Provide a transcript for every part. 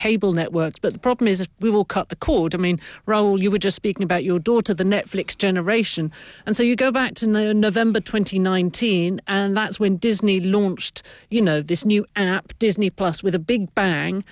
cable networks. But the problem is we've all cut the cord. I mean, Raoul, you were just speaking about your daughter, the Netflix generation. And so you go back to November 2019, and that's when Disney launched, this new app, Disney Plus, with a big bang.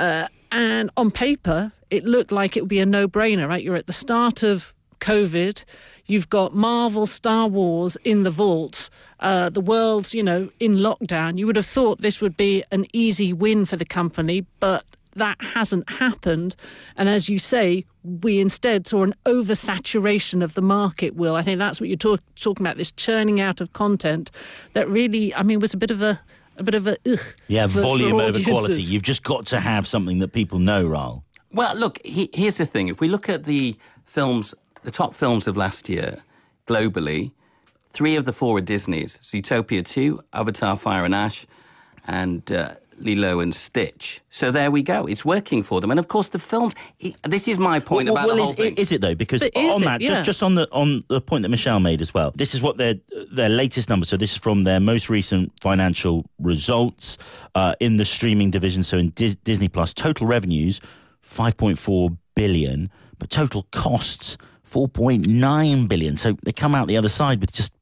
And on paper, it looked like it would be a no-brainer, right? You're at the start of COVID. You've got Marvel, Star Wars in the vault. The world's, in lockdown. You would have thought this would be an easy win for the company, but that hasn't happened. And as you say, we instead saw an oversaturation of the market, Will. I think that's what you're talking about, this churning out of content that really, was a bit of a ugh. Yeah, volume for over quality. You've just got to have something that people know, Raoul. Well, look, here's the thing. If we look at the top films of last year, globally, 3 of the 4 are Disney's. Zootopia 2, Avatar, Fire and Ash, and Lilo and Stitch. So there we go. It's working for them. And of course, the films, this is my point about the whole thing. Is it though? Because just on the point that Michelle made as well, this is what their latest numbers, so this is from their most recent financial results in the streaming division, so in Disney Plus, total revenues, 5.4 billion, but total costs, 4.9 billion. So they come out the other side with just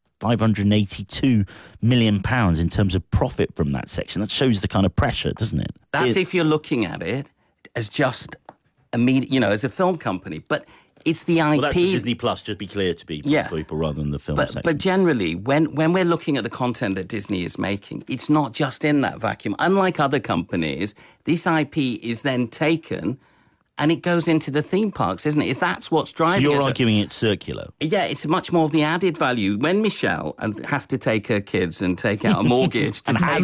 582 million pounds in terms of profit from that section. That shows the kind of pressure, doesn't it? That's if you're looking at it as just as a film company, but it's the IP. Well, that's the Disney Plus, just be clear to people rather than the film section. But generally, when we're looking at the content that Disney is making, it's not just in that vacuum. Unlike other companies, this IP is then taken and it goes into the theme parks, isn't it? If that's what's driving it. So you're arguing it's circular? Yeah, it's much more of the added value. When Michelle has to take her kids and take out a mortgage to take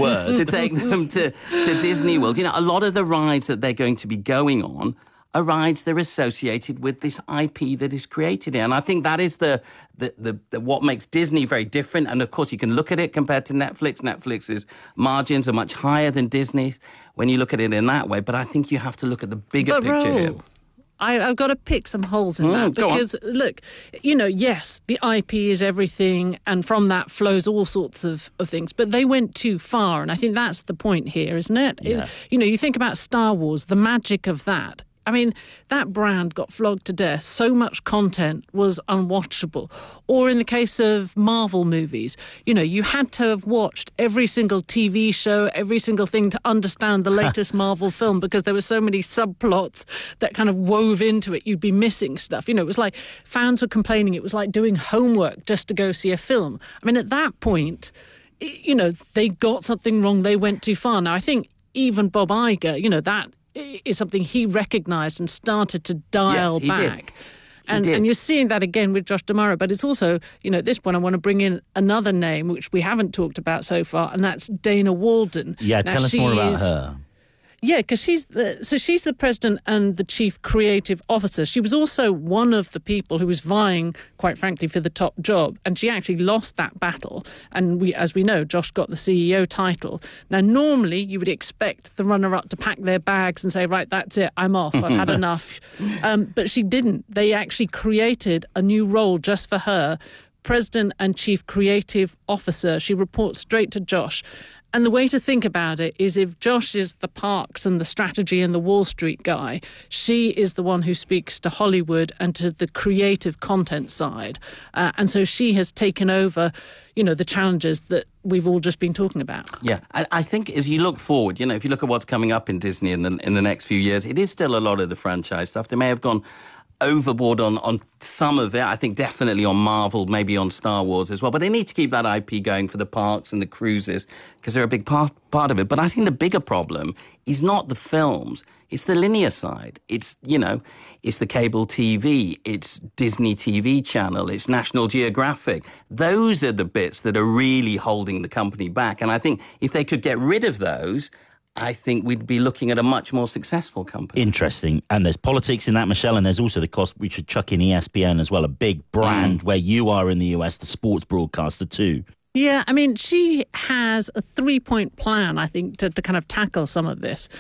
them to Disney World, a lot of the rides that they're going to be going on are rides that are associated with this IP that is created here. And I think that is the what makes Disney very different. And of course, you can look at it compared to Netflix. Netflix's margins are much higher than Disney when you look at it in that way. But I think you have to look at the bigger picture here. I've got to pick some holes in that because, look, yes, the IP is everything and from that flows all sorts of things, but they went too far. And I think that's the point here, isn't it? Yeah. You think about Star Wars, the magic of that. I mean, that brand got flogged to death. So much content was unwatchable. Or in the case of Marvel movies, you had to have watched every single TV show, every single thing to understand the latest Marvel film because there were so many subplots that kind of wove into it. You'd be missing stuff. It was like fans were complaining it was like doing homework just to go see a film. I mean, at that point, they got something wrong. They went too far. Now, I think even Bob Iger, that is something he recognised and started to dial back. And you're seeing that again with Josh D'Amaro. But it's also, at this point, I want to bring in another name, which we haven't talked about so far, and that's Dana Walden. Yeah, tell us more about her. Yeah, because she's the president and the chief creative officer. She was also one of the people who was vying, quite frankly, for the top job. And she actually lost that battle. And as we know, Josh got the CEO title. Now, normally you would expect the runner-up to pack their bags and say, right, that's it, I'm off, I've had enough. But she didn't. They actually created a new role just for her, president and chief creative officer. She reports straight to Josh. And the way to think about it is if Josh is the parks and the strategy and the Wall Street guy, she is the one who speaks to Hollywood and to the creative content side. And so she has taken over, the challenges that we've all just been talking about. Yeah, I think as you look forward, if you look at what's coming up in Disney in the next few years, it is still a lot of the franchise stuff. They may have gone overboard on some of it. I think definitely on Marvel, maybe on Star Wars as well. But they need to keep that IP going for the parks and the cruises because they're a big part of it. But I think the bigger problem is not the films. It's the linear side. It's, it's the cable TV. It's Disney TV channel. It's National Geographic. Those are the bits that are really holding the company back. And I think if they could get rid of those, I think we'd be looking at a much more successful company. Interesting. And there's politics in that, Michelle, and there's also the cost. We should chuck in ESPN as well, a big brand where you are in the US, the sports broadcaster too. Yeah, I mean, she has a 3-point plan, I think, to kind of tackle some of this.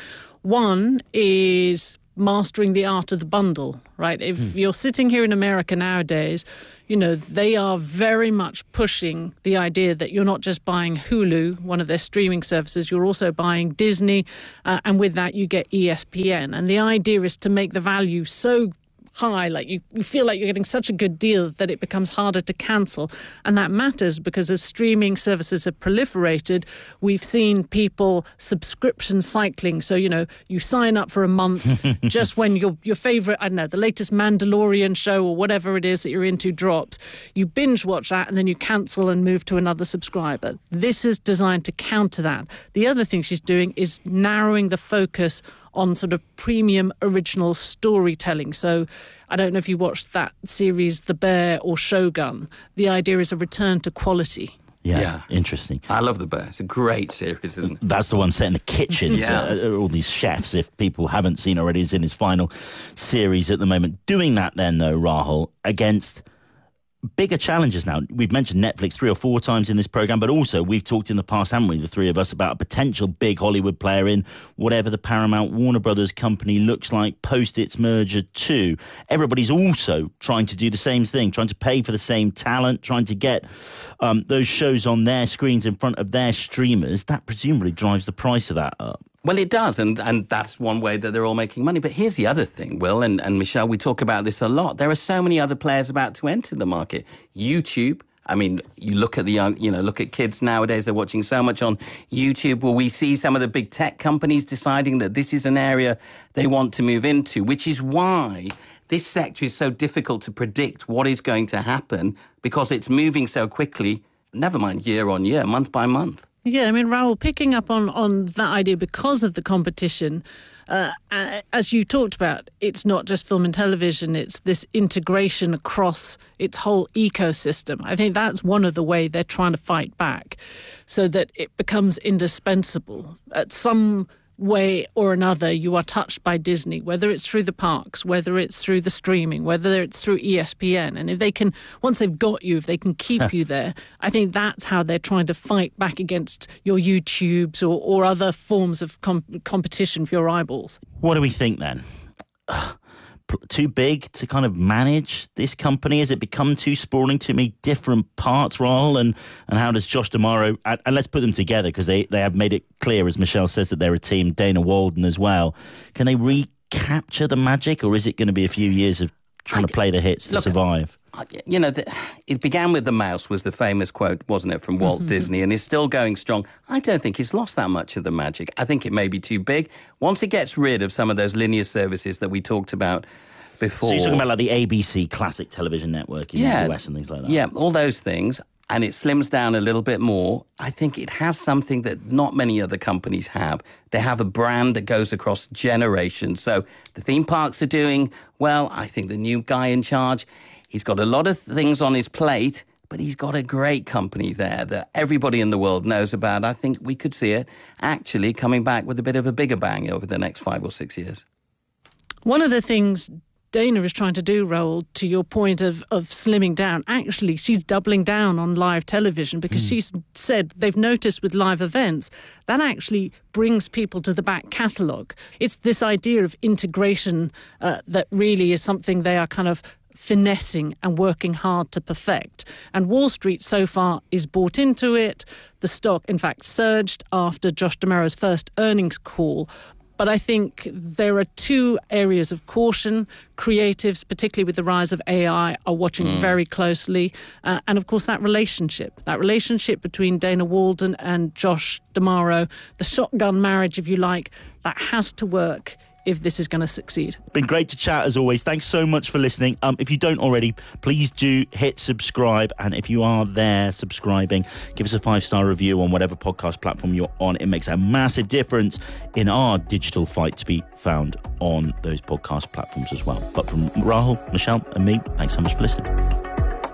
One is mastering the art of the bundle, right? If you're sitting here in America nowadays, you know, they are very much pushing the idea that you're not just buying Hulu, one of their streaming services, you're also buying Disney, and with that you get ESPN. And the idea is to make the value so high, like you feel like you're getting such a good deal that it becomes harder to cancel. And that matters because as streaming services have proliferated, we've seen people subscription cycling. So, you know, you sign up for a month just when your favorite, I don't know, the latest Mandalorian show or whatever it is that you're into drops. You binge watch that and then you cancel and move to another subscriber. This is designed to counter that. The other thing she's doing is narrowing the focus on sort of premium original storytelling. So I don't know if you watched that series, The Bear or Shogun. The idea is a return to quality. Yeah, interesting. I love The Bear. It's a great series, isn't it? That's the one set in the kitchens. All these chefs, if people haven't seen already, is in his final series at the moment. Doing that then, though, Rahul, against bigger challenges now. We've mentioned Netflix 3 or 4 times in this programme, but also we've talked in the past, haven't we, the three of us, about a potential big Hollywood player in whatever the Paramount Warner Brothers company looks like post its merger too. Everybody's also trying to do the same thing, trying to pay for the same talent, trying to get those shows on their screens in front of their streamers. That presumably drives the price of that up. Well, it does, and that's one way that they're all making money. But here's the other thing, Will, and Michelle, we talk about this a lot. There are so many other players about to enter the market. YouTube, I mean, you look at the young, look at kids nowadays, they're watching so much on YouTube. Will we see some of the big tech companies deciding that this is an area they want to move into, which is why this sector is so difficult to predict what is going to happen because it's moving so quickly, never mind year on year, month by month. Yeah, I mean, Rahul, picking up on that idea because of the competition, as you talked about, it's not just film and television, it's this integration across its whole ecosystem. I think that's one of the ways they're trying to fight back so that it becomes indispensable. At some way or another, you are touched by Disney, whether it's through the parks, whether it's through the streaming, whether it's through ESPN. And if they can, once they've got you, if they can keep you there, I think that's how they're trying to fight back against your YouTubes or other forms of competition for your eyeballs. What do we think then? Too big to kind of manage this company? Has it become too sprawling, too many different parts, Rahul? And how does Josh D'Amaro, and let's put them together because they have made it clear, as Michelle says, that they're a team, Dana Walden as well. Can they recapture the magic, or is it going to be a few years of trying to play the hits to survive? It began with the mouse was the famous quote, wasn't it, from Walt Disney, and it's still going strong. I don't think it's lost that much of the magic. I think it may be too big. Once it gets rid of some of those linear services that we talked about before. So you're talking about like the ABC classic television network in the US and things like that? Yeah, all those things. And it slims down a little bit more. I think it has something that not many other companies have. They have a brand that goes across generations. So the theme parks are doing well. I think the new guy in charge, he's got a lot of things on his plate, but he's got a great company there that everybody in the world knows about. I think we could see it actually coming back with a bit of a bigger bang over the next 5 or 6 years. One of the things Dana is trying to do, Rahul, to your point of slimming down, actually, she's doubling down on live television because she's said they've noticed with live events that actually brings people to the back catalogue. It's this idea of integration that really is something they are kind of finessing and working hard to perfect. And Wall Street so far is bought into it. The stock, in fact, surged after Josh D'Amaro's first earnings call. But I think there are 2 areas of caution. Creatives, particularly with the rise of AI, are watching very closely. And, of course, that relationship between Dana Walden and Josh D'Amaro, the shotgun marriage, if you like, that has to work if this is going to succeed. Been great to chat as always. Thanks so much for listening. If you don't already, please do hit subscribe. And if you are there subscribing, give us a 5-star review on whatever podcast platform you're on. It makes a massive difference in our digital fight to be found on those podcast platforms as well. But from Rahul, Michelle and me, thanks so much for listening.